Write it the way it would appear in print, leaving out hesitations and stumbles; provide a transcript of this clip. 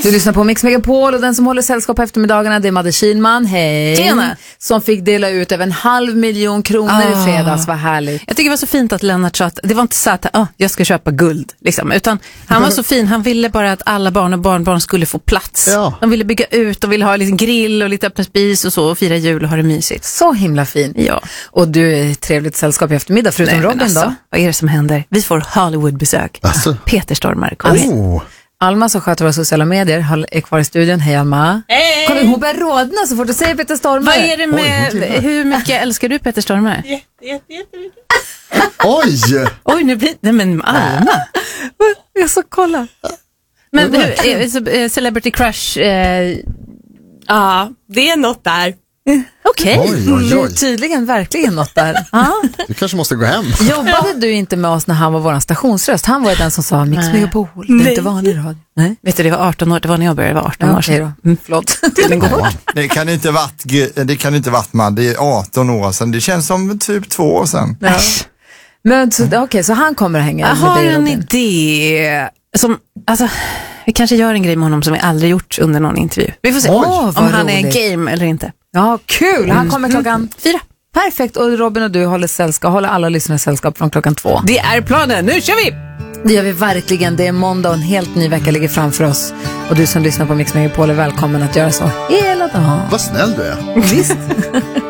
Du lyssnar på Mix Megapol och den som håller sällskap på eftermiddagarna, det är Madde Kihlman. Hej! Tjena! Som fick dela ut över 500 000 kronor i fredags, vad härligt. Jag tycker det var så fint att Lennart sa att det var inte så att jag ska köpa guld, liksom, utan han var så fin, han ville bara att alla barn och barnbarn skulle få plats. Ja. De ville bygga ut, de ville ha en grill och lite öppen spis och så, och fira jul och ha det mysigt. Så himla fin. Ja. Och du är trevligt sällskap i eftermiddag, förutom Robin alltså, då? Vad är det som händer? Vi får Hollywood-besök. Alltså. Peter Stormare. Alma som sköter våra sociala medier är kvar i studion. Hej Alma. Hej! Kolla, hon börjar rodna så fort du säger Peter Stormare. Vad är det med, hur mycket älskar du Peter Stormare? Jättemycket. Oj, nu blir nej men Alma. Jag ska kolla. Men hur, celebrity crush, Ja, det är något där. Okej. Tydligen verkligen något där. Du kanske måste gå hem. Jobbade du inte med oss när han var våran stationsröst? Han var ju den som sa Mix Megapol, det är inte vanlig radio. Nej. Vet du, det var 18 år, det var när jag började, det var 18 år sedan. Förlåt. Det kan inte varit man, det är 18 år sedan. Det känns som typ 2 år sedan. Ja. Men så han kommer att hänga jag med dig, har en Robin. idé som, alltså, vi kanske gör en grej med honom som vi aldrig gjort under någon intervju. Vi får se om han är game eller inte. Ja, kul. Han kommer klockan 4. Perfekt. Och Robin och du håller alla lyssnare sällskap från klockan 2. Det är planen. Nu kör vi! Det gör vi verkligen. Det är måndag och en helt ny vecka ligger framför oss. Och du som lyssnar på Mix Megapol är välkommen att göra så hela dagen. Vad snäll du är. Visst.